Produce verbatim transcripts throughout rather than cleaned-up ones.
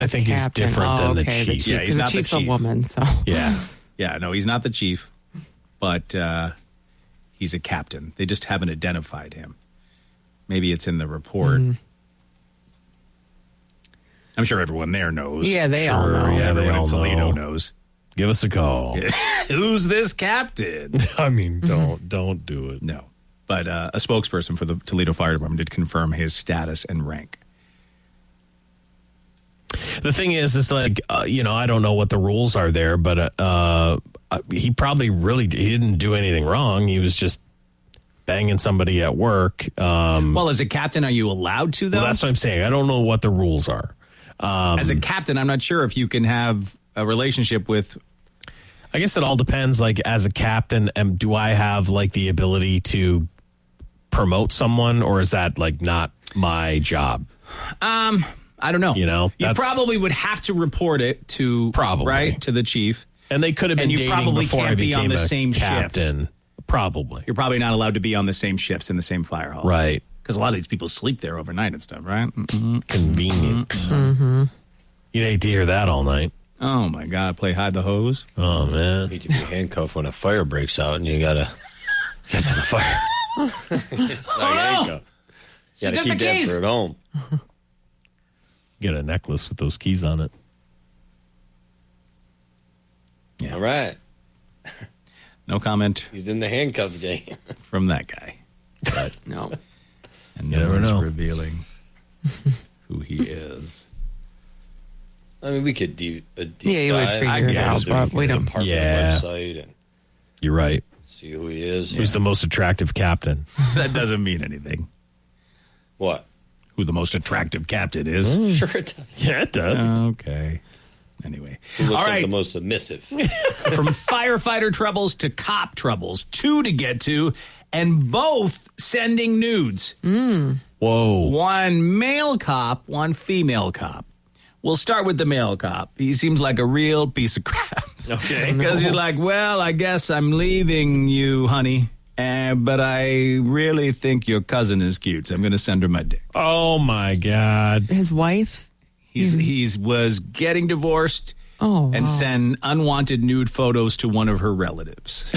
I think Captain. he's different oh, than the okay, chief. the chief. Yeah, he's the not the chief's chief. a woman, so. Yeah. Yeah, no, he's not the chief, but uh, he's a captain. They just haven't identified him. Maybe it's in the report. Mm. I'm sure everyone there knows. Yeah, they Sure, all know. yeah. Everyone they all in Toledo know. knows. Give us a call. Who's this captain? I mean, don't don't do it. No. But uh, a spokesperson for the Toledo Fire Department did confirm his status and rank. The thing is, it's like, uh, you know, I don't know what the rules are there, but uh, uh, he probably really he didn't do anything wrong. He was just banging somebody at work. Um, Well, as a captain, are you allowed to, though? well, that's what I'm saying. I don't know what the rules are. Um, as a captain, I'm not sure if you can have a relationship with... I guess it all depends. Like, as a captain, um, do I have, like, the ability to promote someone, or is that, like, not my job? Um... I don't know. You know, you probably would have to report it to Probably. right to the chief. And they could have been And you dating probably before can't I be on became the a same captain. shifts. Probably. You're probably not allowed to be on the same shifts in the same fire hall. Right. Because a lot of these people sleep there overnight and stuff, right? Mm-hmm. Convenient. Mm-hmm. You'd hate to hear that all night. Oh, my God. Play hide the hose. Oh, man. Hate to be handcuffed when a fire breaks out and you gotta get to the fire. It's like Oh, no. handcuff. You gotta took keep the that keys. for at home. Get a necklace with those keys on it. Yeah. All right. No comment He's in the handcuffs game. from that guy. But No. and You no never one's know. revealing who he is. I mean, we could do a deep Yeah, you would dive. figure I it guess out, but we don't. Department Yeah. website and You're right. see who he is. Who's the most attractive captain? That doesn't mean anything. What? Who the most attractive captain is. Sure it does. Yeah, it does. Okay. Anyway. Who looks All like right. the most submissive? From firefighter troubles to cop troubles, two to get to, and both sending nudes. Whoa. One male cop, one female cop. We'll start with the male cop. He seems like a real piece of crap. Okay. Because he's like, well, I guess I'm leaving you, honey, uh, but I really think your cousin is cute, so I'm going to send her my dick. Oh, my God. His wife? He's he's was getting divorced Oh, and wow. send unwanted nude photos to one of her relatives.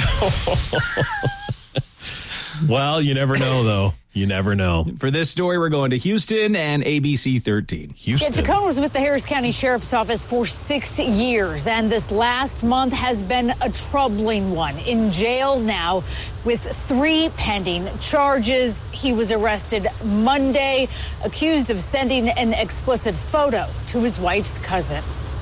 Well, you never know, though. You never know. For this story, we're going to Houston and A B C thirteen. Houston. Yeah, Chacon was with the Harris County Sheriff's Office for six years, and this last month has been a troubling one. In jail now with three pending charges. He was arrested Monday, accused of sending an explicit photo to his wife's cousin.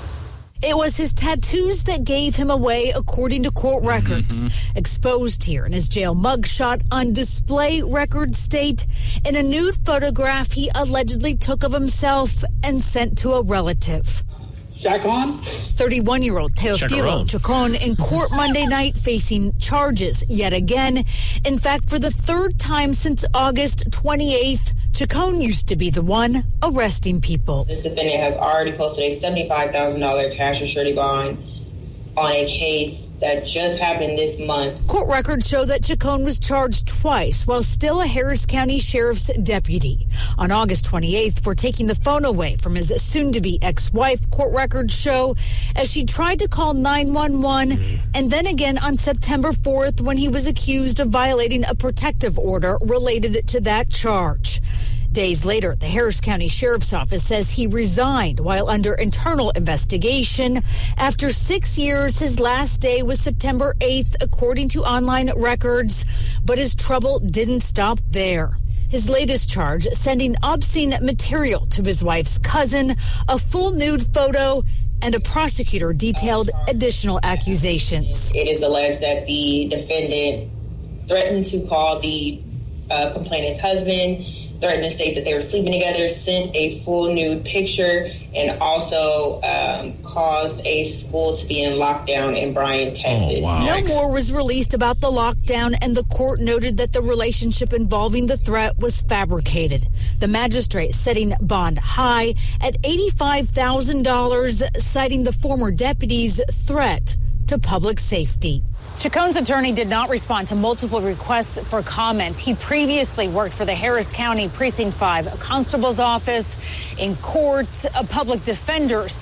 It was his tattoos that gave him away, according to court records. Mm-hmm. Exposed here in his jail mugshot on display, records state in a nude photograph he allegedly took of himself and sent to a relative. Chacon? thirty-one-year-old Teofilo Chacon in court Monday night facing charges yet again. In fact, for the third time since August twenty-eighth, Chacon used to be the one arresting people. This defendant has already posted a seventy-five thousand dollars cash or surety bond on a case that just happened this month. Court records show that Chacon was charged twice while still a Harris County Sheriff's deputy. On August twenty-eighth for taking the phone away from his soon-to-be ex-wife, court records show, as she tried to call nine one one, and then again on September fourth when he was accused of violating a protective order related to that charge. Days later, the Harris County Sheriff's Office says he resigned while under internal investigation. After six years, his last day was September eighth, according to online records. But his trouble didn't stop there. His latest charge, sending obscene material to his wife's cousin, a full nude photo, and a prosecutor detailed additional accusations. It is alleged that the defendant threatened to call the uh, complainant's husband, threatened to state that they were sleeping together, sent a full nude picture, and also um, caused a school to be in lockdown in Bryan, Texas. Oh, wow. No more was released about the lockdown, and the court noted that the relationship involving the threat was fabricated. The magistrate setting bond high at eighty-five thousand dollars, citing the former deputy's threat to public safety. Chacon's attorney did not respond to multiple requests for comment. He previously worked for the Harris County Precinct five Constable's Office. In court, a public defender